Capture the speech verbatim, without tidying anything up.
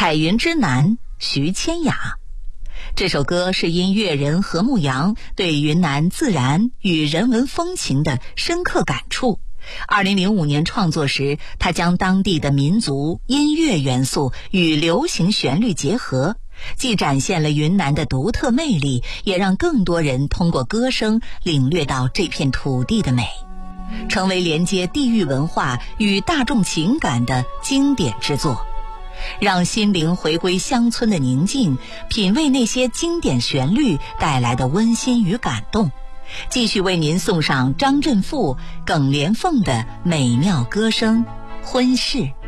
彩云之南，徐千雅。这首歌是因乐人何牧阳对云南自然与人文风情的深刻感触。二零零五年创作时，他将当地的民族音乐元素与流行旋律结合，既展现了云南的独特魅力，也让更多人通过歌声领略到这片土地的美，成为连接地域文化与大众情感的经典之作。让心灵回归乡村的宁静，品味那些经典旋律带来的温馨与感动。继续为您送上张振富、耿莲凤的美妙歌声《婚事》。